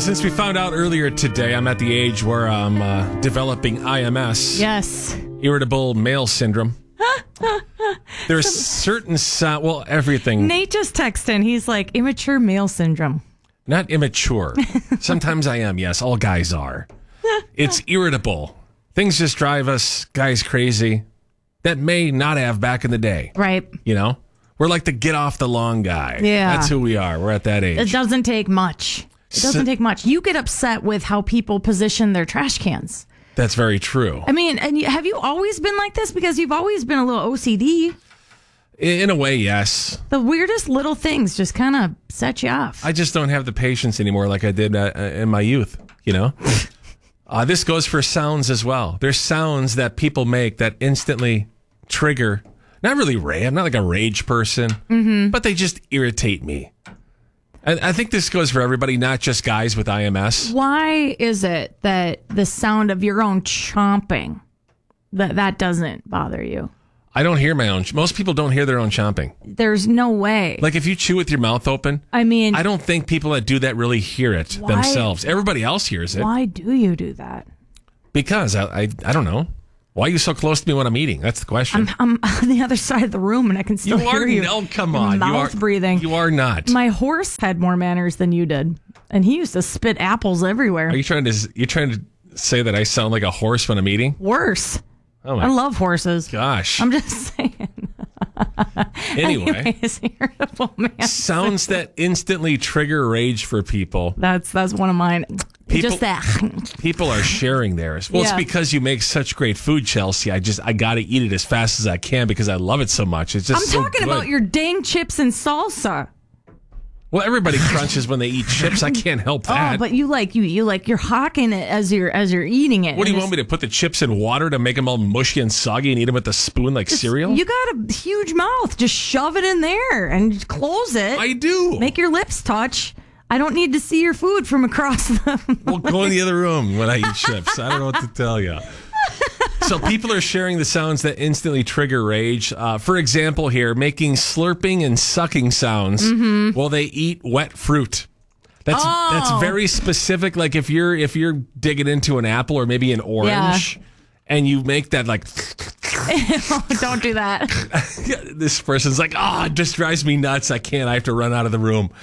since we found out earlier today, I'm at the age where I'm developing IMS. Yes. Irritable male syndrome. There's certain sound. Well, everything. Nate just texted in. He's like, immature male syndrome. Not immature. Sometimes I am, yes. All guys are. It's irritable. Things just drive us guys crazy that may not have back in the day. Right. You know? We're like the get off the lawn guy. Yeah. That's who we are. We're at that age. It doesn't take much. It doesn't take much. You get upset with how people position their trash cans. That's very true. I mean, and have you always been like this? Because you've always been a little OCD. In a way, yes. The weirdest little things just kind of set you off. I just don't have the patience anymore like I did in my youth, you know? This goes for sounds as well. There's sounds that people make that instantly trigger, not really rage, I'm not like a rage person, but they just irritate me. And I think this goes for everybody, not just guys with IMS. Why is it that the sound of your own chomping, that doesn't bother you? I don't hear my own. Most people don't hear their own chomping. There's no way. Like if you chew with your mouth open, I mean, I don't think people that do that really hear it themselves. Everybody else hears it. Why do you do that? Because I don't know. Why are you so close to me when I'm eating? That's the question. I'm on the other side of the room and I can still hear you. No, come on. Mouth breathing. You are not. My horse had more manners than you did, and he used to spit apples everywhere. Are you trying to say that I sound like a horse when I'm eating? Worse. Oh my I love horses. Gosh. I'm just saying. Anyway, irritable man. Sounds that instantly trigger rage for people. That's one of mine. Just that. People are sharing theirs. Well, Yeah. It's because you make such great food, Chelsea. I got to eat it as fast as I can because I love it so much. It's just I'm talking about your dang chips and salsa. Well, everybody crunches when they eat chips. I can't help that. Oh, but you're hawking it as you're eating it. What do you want me to put the chips in water to make them all mushy and soggy and eat them with a spoon like cereal? You got a huge mouth. Just shove it in there and close it. I do. Make your lips touch. I don't need to see your food from across the... We'll go in the other room when I eat chips. I don't know what to tell you. So people are sharing the sounds that instantly trigger rage. For example here, making slurping and sucking sounds while they eat wet fruit. That's very specific. Like if you're digging into an apple or maybe an orange and you make that like... Don't do that. This person's like, it just drives me nuts. I can't. I have to run out of the room.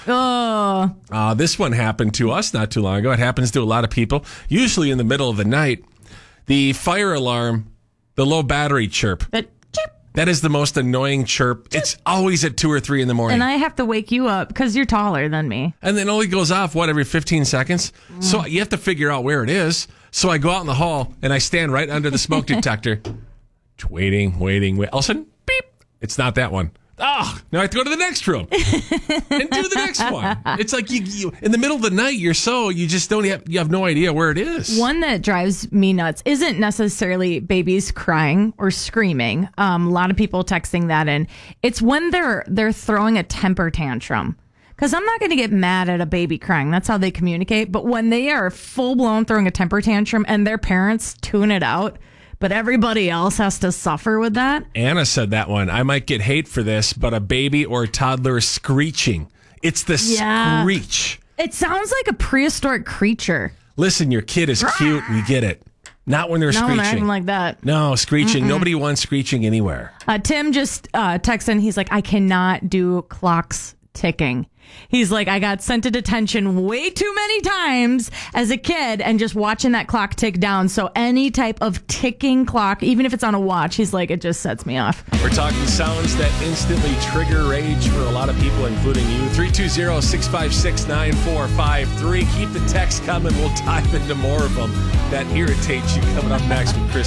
This one happened to us not too long ago. It happens to a lot of people, usually in the middle of the night. The fire alarm, the low battery chirp. That is the most annoying chirp. It's always at 2 or 3 in the morning. And I have to wake you up because you're taller than me. And then it only goes off, every 15 seconds? So you have to figure out where it is. So I go out in the hall and I stand right under the smoke detector. Waiting. All of a sudden, beep. It's not that one. Now I have to go to the next room and do the next one. It's like you in the middle of the night, you just don't have, you have no idea where it is. One that drives me nuts isn't necessarily babies crying or screaming. A lot of people texting that in. It's when they're throwing a temper tantrum. Because I'm not going to get mad at a baby crying. That's how they communicate. But when they are full blown throwing a temper tantrum and their parents tune it out, but everybody else has to suffer with that. Anna said that one. I might get hate for this, but a baby or a toddler screeching. It's the screech. It sounds like a prehistoric creature. Listen, your kid is cute. We get it. Not when they're screeching. No, acting like that. No, screeching. Nobody wants screeching anywhere. Tim just texted in. He's like, I cannot do clocks ticking. He's like, I got sent to detention way too many times as a kid and just watching that clock tick down. So any type of ticking clock, even if it's on a watch, he's like, it just sets me off. We're talking sounds that instantly trigger rage for a lot of people, including you. 320-656-9453. Keep the text coming. We'll dive into more of them that irritate you coming up next with Chris.